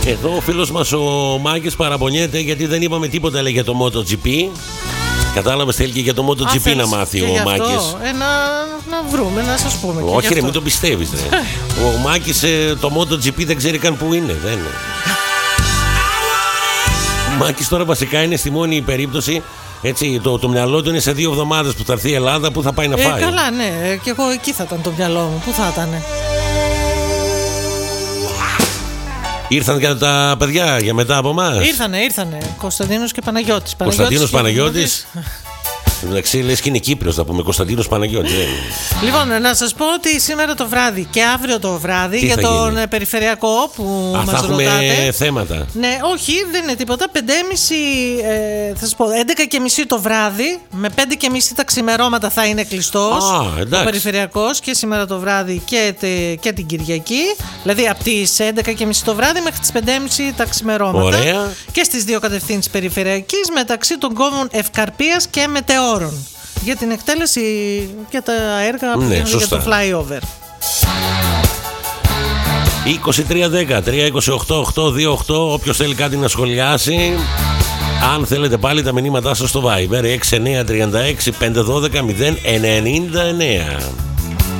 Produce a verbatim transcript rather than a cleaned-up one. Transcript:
Εδώ ο φίλος μας ο Μάκης παραπονιέται γιατί δεν είπαμε τίποτα, λέει, για το MotoGP. Κατάλαβες, θέλει και για το MotoGP να μάθει ο Μάκης. Ε, να, να βρούμε, να σας πούμε. Όχι, ρε, μην το πιστεύεις, ρε. Ο Μάκης ε, το MotoGP δεν ξέρει καν που είναι. Δεν είναι. Ο Μάκης τώρα βασικά είναι στη μόνη περίπτωση. Έτσι, το, το μυαλό του είναι σε δύο εβδομάδες που θα έρθει η Ελλάδα, που θα πάει να φάει. Ε, καλά, ναι, και εγώ εκεί θα ήταν το μυαλό μου. Πού θα ήταν. Ήρθαν και τα παιδιά για μετά από εμάς. Ήρθανε, ήρθανε. Κωνσταντίνος και Παναγιώτης. Κωνσταντίνος Παναγιώτης. Εντάξει, λες και είναι Κύπριος, θα πούμε, Κωνσταντίνος Παναγιώτης. Λοιπόν, να σας πω ότι σήμερα το βράδυ και αύριο το βράδυ τι για τον γίνει? περιφερειακό που Α, μας θα έχουμε ρωτάτε. θέματα. Ναι, όχι, δεν είναι τίποτα. πέντε και μισή, ε, θα σας πω, έντεκα και μισή το βράδυ, με πέντε και μισή τα ξημερώματα θα είναι κλειστός. Α, ο περιφερειακός και σήμερα το βράδυ και, τε, και την Κυριακή. Δηλαδή από τις έντεκα και μισή το βράδυ μέχρι τις πέντε και μισή τα ξημερώματα. Ωραία. Και στις δύο κατευθύνσεις περιφερειακής μεταξύ των κόμβων Ευκαρπίας και Μετεώρων. Για την εκτέλεση και τα έργα που ναι, γίνονται για το flyover. είκοσι τρία δέκα τρία είκοσι οκτώ οκτώ δύο οκτώ. Όποιος θέλει κάτι να σχολιάσει. Αν θέλετε πάλι τα μηνύματά σας στο Viber έξι εννιά τρία έξι πέντε ένα δύο μηδέν εννιά εννιά.